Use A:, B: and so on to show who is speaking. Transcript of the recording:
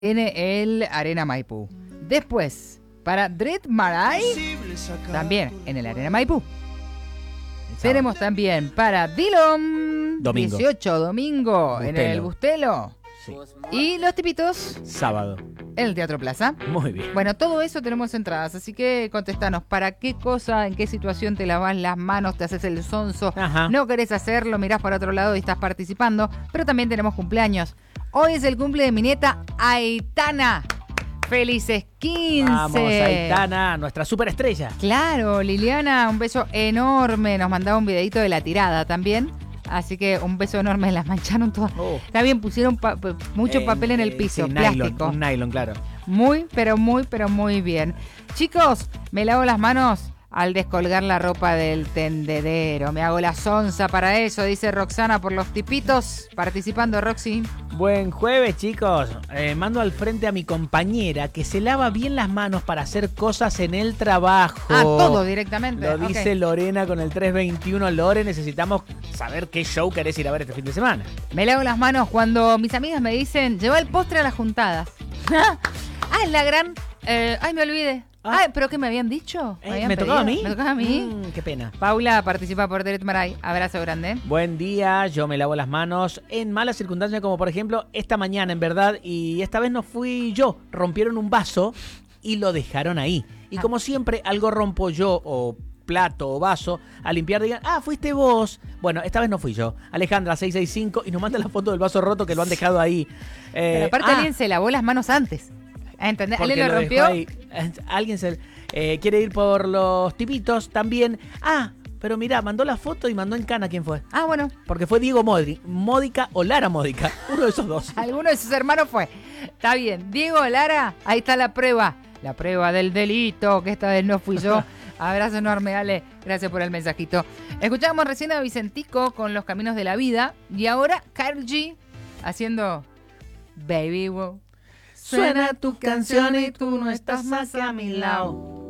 A: en el Arena Maipú. Después, para Dread Marai, también en el Arena Maipú. Tenemos también para Dillon,
B: Domingo.
A: 18 domingo, en el Bustelo.
B: Sí.
A: Y los tipitos,
B: Sábado.
A: en el Teatro Plaza.
B: Muy bien.
A: Bueno, todo eso tenemos entradas, así que contestanos, ¿para qué cosa, en qué situación te lavas las manos, te haces el sonso,
B: Ajá.
A: no querés hacerlo, mirás para otro lado y estás participando? Pero también tenemos cumpleaños. Hoy es el cumple de mi nieta Aitana. ¡Felices 15!
B: Vamos, Aitana, nuestra superestrella.
A: Claro, Liliana, un beso enorme. Nos mandaba un videito de la tirada también. Así que un beso enorme, las mancharon todas.
B: Oh.
A: Está bien, pusieron mucho papel en el piso,
B: sí,
A: plástico.
B: Un nylon, claro.
A: Muy, pero muy bien. Chicos, me lavo las manos al descolgar la ropa del tendedero. Me hago la sonza para eso, dice Roxana por los tipitos. Participando, Roxy.
B: Buen jueves, chicos. Mando al frente a mi compañera que se lava bien las manos para hacer cosas en el trabajo.
A: Ah, todo directamente.
B: Lo dice
A: Okay.
B: Lorena con el 321. Lore, necesitamos saber qué show querés ir a ver este fin de semana.
A: Me lavo las manos cuando mis amigas me dicen, lleva el postre a las juntadas. Es la gran... ay, me olvidé. Ay, ¿pero qué me habían dicho?
B: ¿Me tocaba a mí?
A: Me tocaba a mí.
B: Qué pena.
A: Paula participa por Deret Maray. Abrazo grande.
B: Buen día, yo me lavo las manos en malas circunstancias, como por ejemplo esta mañana, en verdad, y esta vez no fui yo. Rompieron un vaso y lo dejaron ahí. Y como siempre, algo rompo yo o plato o vaso, a limpiar digan, fuiste vos. Bueno, esta vez no fui yo. Alejandra 665 y nos manda la foto del vaso roto que lo han dejado ahí.
A: Pero aparte alguien se lavó las manos antes. ¿Entendés? ¿Alguien lo rompió?
B: Ahí. Alguien se quiere ir por los tipitos también. Pero mirá, mandó la foto y mandó en cana quién fue.
A: Bueno.
B: Porque fue Diego Módica o Lara Módica. Uno de esos dos.
A: Alguno de sus hermanos fue. Está bien. Diego, Lara, ahí está la prueba. La prueba del delito, que esta vez no fui yo. Abrazo enorme, Ale. Gracias por el mensajito. Escuchábamos recién a Vicentico con Los Caminos de la Vida. Y ahora Karol G haciendo Baby Wow. Suena tu canción y tú no estás más a mi lado.